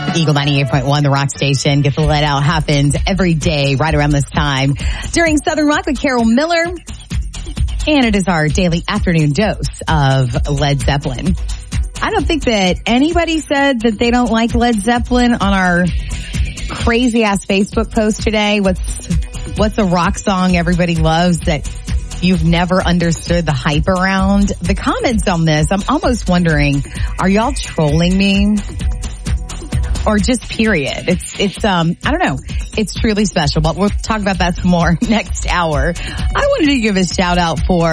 Eagle 98.1, the rock station. Get the Let Out happens every day right around this time during Southern Rock with Carol Miller. And it is our daily afternoon dose of Led Zeppelin. I don't think that anybody said that they don't like Led Zeppelin on our crazy ass Facebook post today. What's a rock song everybody loves that you've never understood the hype around? The comments on this, I'm almost wondering, are y'all trolling me? Or just period. It's I don't know. It's truly special, but we'll talk about that some more next hour. I wanted to give a shout out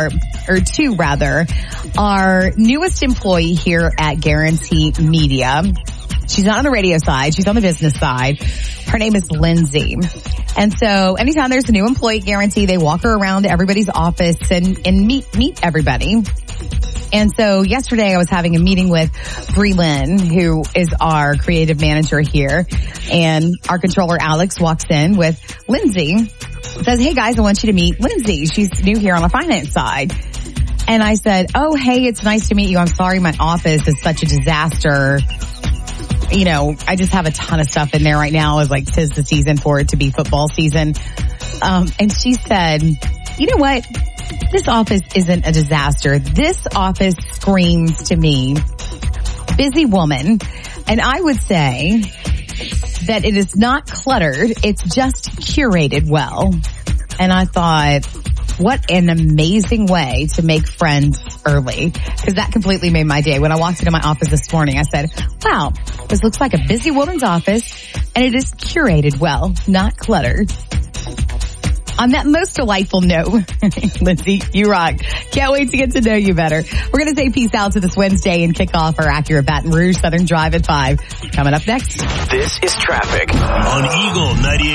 to our newest employee here at Guarantee Media. She's not on the radio side. She's on the business side. Her name is Lindsay. And so anytime there's a new employee at Guarantee, they walk her around to everybody's office and meet everybody. And so yesterday I was having a meeting with Bree Lynn, who is our creative manager here. And our controller, Alex, walks in with Lindsay, says, "Hey guys, I want you to meet Lindsay. She's new here on the finance side." And I said, "Oh, hey, it's nice to meet you. I'm sorry my office is such a disaster. You know, I just have a ton of stuff in there right now. It's like 'tis the season for it to be football season." And she said, "You know what? This office isn't a disaster. This office screams to me, busy woman." And I would say that it is not cluttered. It's just curated well. And I thought, what an amazing way to make friends early. Because that completely made my day. When I walked into my office this morning, I said, wow, this looks like a busy woman's office. And it is curated well, not cluttered. On that most delightful note, Lindsay, you rock. Can't wait to get to know you better. We're going to say peace out to this Wednesday and kick off our Acura Baton Rouge Southern Drive at 5. Coming up next. This is traffic on Eagle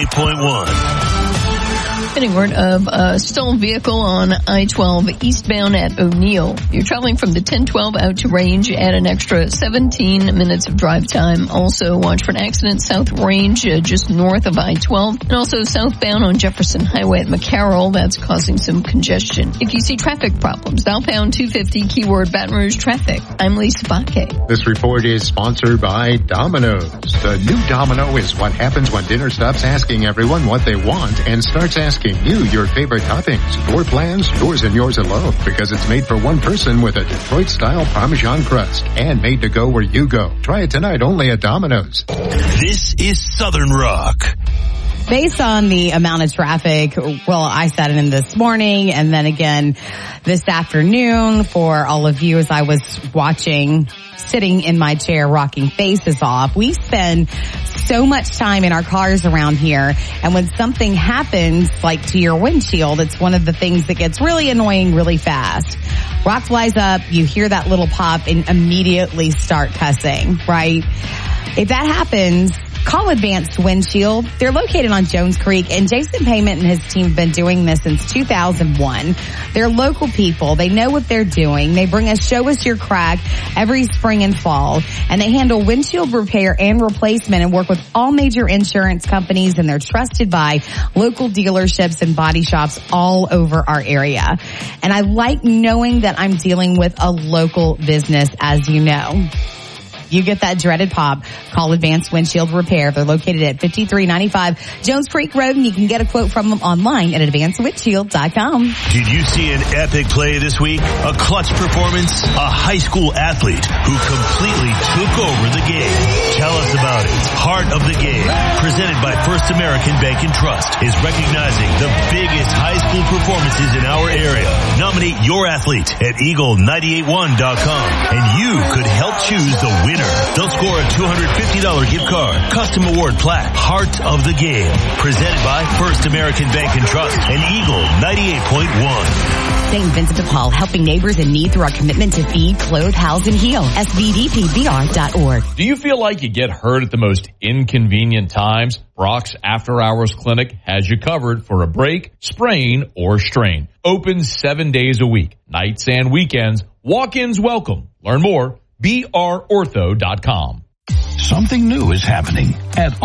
98.1. Getting word of a stolen vehicle on I-12 eastbound at O'Neill. You're traveling from the 1012 out to Range at an extra 17 minutes of drive time. Also watch for an accident south Range just north of I-12 and also southbound on Jefferson Highway at McCarroll. That's causing some congestion. If you see traffic problems, dial pound 250 keyword Baton Rouge traffic. I'm Lisa Bakke. This report is sponsored by Domino's. The new Domino is what happens when dinner stops asking everyone what they want and starts asking you your favorite toppings, your plans, yours and yours alone, because it's made for one person with a Detroit-style Parmesan crust and made to go where you go. Try it tonight only at Domino's. This is Southern Rock. Based on the amount of traffic, well, I sat in this morning and then again this afternoon for all of you as I was watching, sitting in my chair, rocking faces off. We spend so much time in our cars around here, and when something happens, like to your windshield, it's one of the things that gets really annoying really fast. Rock flies up, you hear that little pop, and immediately start cussing, right? If that happens, call Advanced Windshield. They're located on Jones Creek, and Jason Payment and his team have been doing this since 2001. They're local people. They know what they're doing. They bring us Show Us Your Crack every spring and fall, and they handle windshield repair and replacement and work with all major insurance companies, and they're trusted by local dealerships and body shops all over our area. And I like knowing that I'm dealing with a local business, as you know. You get that dreaded pop, call Advanced Windshield Repair. They're located at 5395 Jones Creek Road, and you can get a quote from them online at advancedwindshield.com. Did you see an epic play this week? A clutch performance? A high school athlete who completely took over the game. Tell us about it. Heart of the Game, presented by First American Bank and Trust, is recognizing the biggest high school performances in our area. Nominate your athlete at eagle981.com, and you could help choose the winner. They'll score a $250 gift card, custom award plaque, Heart of the Game, presented by First American Bank and Trust and Eagle 98.1. St. Vincent de Paul, helping neighbors in need through our commitment to feed, clothe, house, and heal. SVDPBR.org. Do you feel like you get hurt at the most inconvenient times? Brock's After Hours Clinic has you covered for a break, sprain, or strain. Open 7 days a week, nights and weekends. Walk-ins welcome. Learn more. brortho.com. Something new is happening at